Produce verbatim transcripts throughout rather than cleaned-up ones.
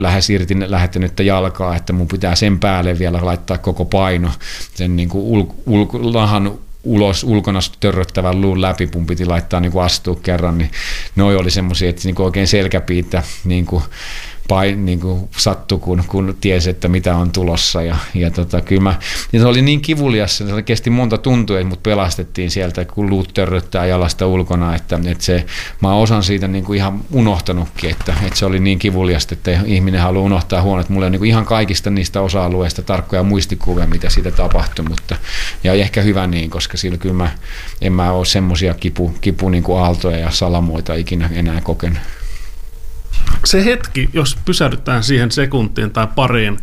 lähes irti lähettänyttä jalkaa, että mun pitää sen päälle vielä laittaa koko paino, sen niin kuin ul- ul- lahan ulos ulkona törröttävän luun läpi, mun piti laittaa niin kuin astua kerran, niin noi oli semmoisia, että niin kuin oikein selkäpiitä niin kuin pain, niin kuin sattui, kun, kun tiesi, että mitä on tulossa. Ja, ja tota, kyllä mä, ja se oli niin kivulias, se kesti monta tuntia, että mut pelastettiin sieltä, kun luut törröttää jalasta ulkona, että, että se, mä osan siitä niin kuin ihan unohtanutkin, että, että se oli niin kivuliasta, että ihminen haluaa unohtaa huono, että mulla on niin kuin ihan kaikista niistä osa-alueista tarkkoja muistikuvia, mitä siitä tapahtui, mutta ja ehkä hyvä niin, koska sillä kyllä mä, en mä ole semmoisia kipu, kipu niin kuin aaltoja ja salamoita ikinä enää kokenut. Se hetki, jos pysähdytään siihen sekuntiin tai pariin,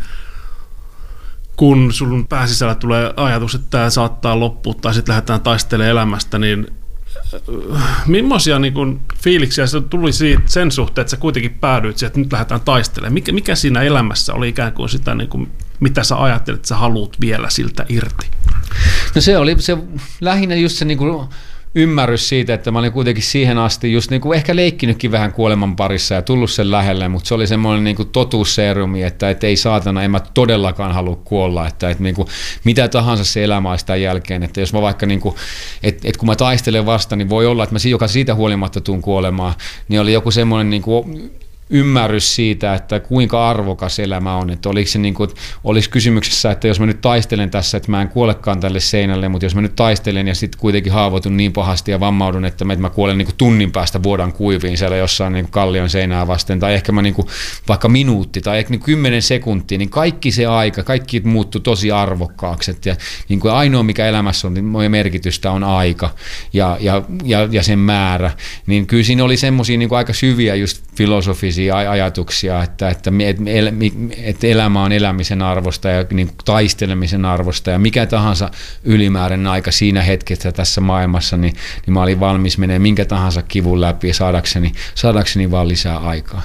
kun sun pääsisällä tulee ajatus, että tämä saattaa loppua tai sitten lähdetään taistelemaan elämästä, niin millaisia niin kun fiiliksiä se tuli siitä, sen suhteen, että sä kuitenkin päädyit siihen, että nyt lähdetään taistelemaan? Mikä, mikä siinä elämässä oli ikään kuin sitä, niin kuin, mitä sä ajattelet, että sä haluat vielä siltä irti? No se oli se, lähinnä just se niin kuin ymmärrys siitä, että mä olin kuitenkin siihen asti just niin kuin ehkä leikkinytkin vähän kuoleman parissa ja tullut sen lähelle, mutta se oli semmoinen niin kuin totuusseerumi, että et ei saatana, en mä todellakaan halua kuolla, että et niin kuin mitä tahansa se elämä olisi tämän jälkeen, että jos mä vaikka niin kuin, että et kun mä taistelen vasta, niin voi olla, että mä joka siitä huolimatta tuun kuolemaan, niin oli joku semmoinen niin kuin ymmärrys siitä, että kuinka arvokas elämä on, että oliko se niin kuin, olisi kysymyksessä, että jos mä nyt taistelen tässä, että mä en kuolekaan tälle seinälle, mutta jos mä nyt taistelen ja sitten kuitenkin haavoitun niin pahasti ja vammaudun, että mä, että mä kuolen niin kuin tunnin päästä vuodan kuiviin siellä jossain niin kuin kallion seinää vasten, tai ehkä mä niin kuin, vaikka minuutti tai ehkä niin kymmenen sekuntia, niin kaikki se aika, kaikki muuttui tosi arvokkaaksi, ja niin kuin ainoa mikä elämässä on, niin merkitystä on aika ja, ja, ja, ja sen määrä, niin kyllä siinä oli semmoisia niin kuin aika syviä just filosofisia ajatuksia, että, että, että elämä on elämisen arvosta ja niin kuin taistelemisen arvosta ja mikä tahansa ylimääräinen aika siinä hetkessä tässä maailmassa, niin, niin mä olin valmis menemään minkä tahansa kivun läpi saadakseni, saadakseni vaan lisää aikaa.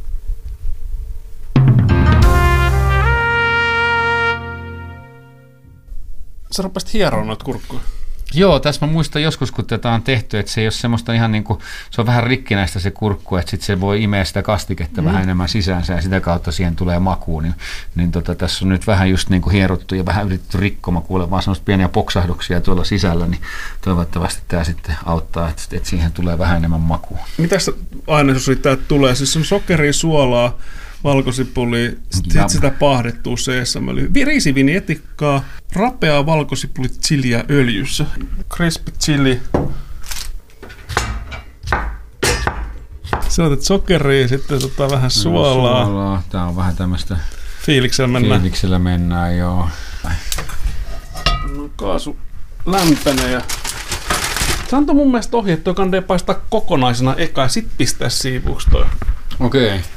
Sä rupesit hieroon noita kurkkuja. Joo, tässä mä muistan joskus, kun tätä on tehty, että se ei ole semmoista ihan niin kuin, se on vähän rikkinäistä se kurkku, että sitten se voi imeä sitä kastiketta mm. vähän enemmän sisäänsä ja sitä kautta siihen tulee makuun. Niin, niin tota, tässä on nyt vähän just niin kuin hierottu ja vähän yritetty rikkoma, kuule vaan semmoista pieniä poksahduksia tuolla sisällä, niin toivottavasti tämä sitten auttaa, että, että siihen tulee vähän enemmän makua. Mitäs aineisuus siitä tulee? Siis on sokeria, suolaa, valkosipuli, sitten sitä pahdettua seesamöljyä, riisivinietikkaa, rapeaa valkosipuli, chiliä öljyssä, crispy chili. Sä otat sokeria, sitten tota vähän suolaa. No, suolaa. Tää on vähän tämmöistä fiiliksellä mennään. Fiiliksellä mennään, joo. No, kaasu lämpenee ja se antoi mun mielestä ohje, että toi kandee paistaa kokonaisena eka ja sit pistää siivuuksi toi. Okei. Okay.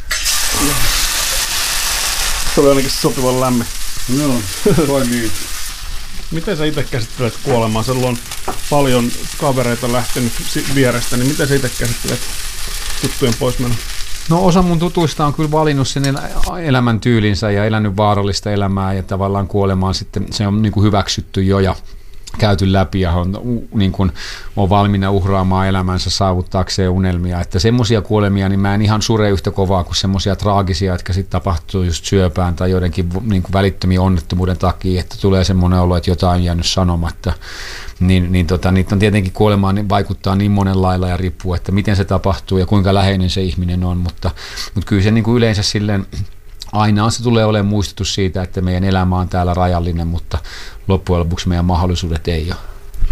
Se oli ainakin sopivan lämmin. Joo, toimii. Miten sä itse käsittelet kuolemaa? Sulla on paljon kavereita lähtenyt vierestä, niin miten sä itse käsittelet tuttujen poismenon? No osa mun tutuista on kyllä valinnut sen elämäntyylinsä ja elänyt vaarallista elämää ja tavallaan kuolemaan sitten se on niin kuin hyväksytty jo ja käyty läpi ja on, niin kuin, on valmiina uhraamaan elämänsä saavuttaakseen unelmia. Että semmoisia kuolemia, niin mä en ihan sure yhtä kovaa kuin semmoisia traagisia, jotka sitten tapahtuu just syöpään tai joidenkin niin kuin välittömiä onnettomuuden takia, että tulee semmoinen olo, että jotain on jäänyt sanomatta. Niin, niin tota, niitä on tietenkin kuolemaan niin vaikuttaa niin monen lailla ja riippuu, että miten se tapahtuu ja kuinka läheinen se ihminen on, mutta, mutta kyllä se niin kuin yleensä silleen aina se tulee olemaan muistutus siitä, että meidän elämä on täällä rajallinen, mutta loppujen lopuksi meidän mahdollisuudet ei ole.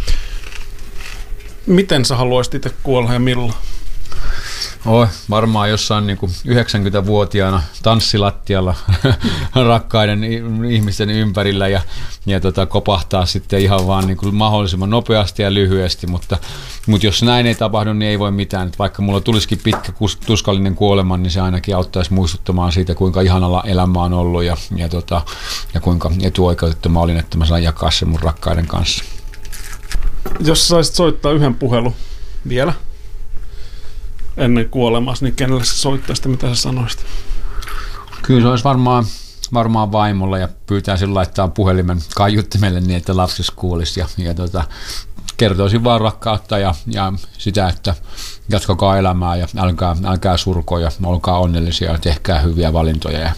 Miten sä haluaisit itse kuolla ja milloin? Oh, varmaan jossain niin kuin yhdeksänkymmentävuotiaana tanssilattialla rakkaiden ihmisten ympärillä ja, ja tota, kopahtaa sitten ihan vaan niin kuin mahdollisimman nopeasti ja lyhyesti, mutta, mutta jos näin ei tapahdu, niin ei voi mitään. Että vaikka mulla tulisikin pitkä tuskallinen kuolema, niin se ainakin auttaisi muistuttamaan siitä, kuinka ihanalla elämä on ollut ja, ja, tota, ja kuinka etuoikeutettu mä olin, että mä saan jakaa sen mun rakkaiden kanssa. Jos saisit soittaa yhden puhelun vielä ennen kuolemassa, niin kenelle sä soittaisit, mitä sä sanoisit? Kyllä se olisi varmaan, varmaan vaimolla ja pyytää sillä laittaa puhelimen kaiuttimelle niin, että lapsis kuulisi. Ja, ja tota, kertoisin vaan rakkautta ja, ja sitä, että jatkakaa elämää ja älkää, älkää surko ja olkaa onnellisia ja tehkää hyviä valintoja ja